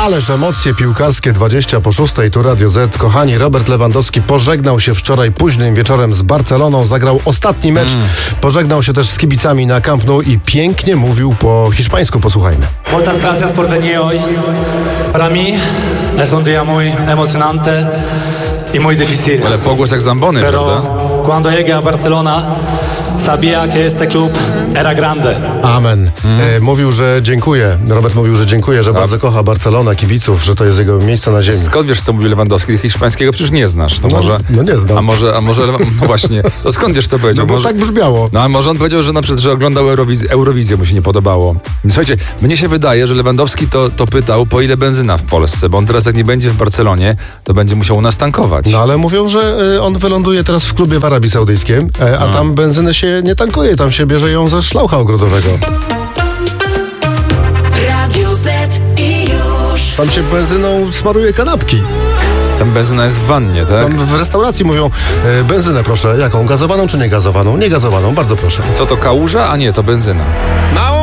Ależ emocje piłkarskie 20 po 6, tu Radio Z. Kochani, Robert Lewandowski pożegnał się wczoraj późnym wieczorem z Barceloną, zagrał ostatni mecz, pożegnał się też z kibicami na Camp Nou i pięknie mówił po hiszpańsku. Posłuchajmy. Muchas gracias por venir hoy. Para mí es un día muy emocionante y muy difícil. Ale pogłos jak Zambony, Pero prawda? cuando llegué a Barcelona, sabía que este club era grande. Amen. Mówił, że dziękuję. Robert mówił, że dziękuję, że bardzo kocha Barcelonę, kibiców, że to jest jego miejsce na ziemi. Skąd wiesz, co mówi Lewandowski? Hiszpańskiego przecież nie znasz. To No, może... no nie znam. A może no właśnie, to skąd wiesz, co powiedział? No bo Może... tak brzmiało. No a może on powiedział, że na przykład, że oglądał Eurowizję, mu się nie podobało. Słuchajcie, mnie się wydaje, że Lewandowski to pytał, po ile benzyna w Polsce, bo on teraz jak nie będzie w Barcelonie, to będzie musiał u nas tankować. No ale mówią, że on wyląduje teraz w klubie w Arabii Saudyjskiej, a tam benzyny się nie tankuje, tam się bierze ją ze szlaucha ogrodowego. Radio Z i już. Tam się benzyną smaruje kanapki. Tam benzyna jest w wannie, tak? Tam w restauracji mówią, benzynę proszę, jaką? Gazowaną czy nie gazowaną? Nie gazowaną, bardzo proszę. Co to, kałuża? A nie, to benzyna. Małą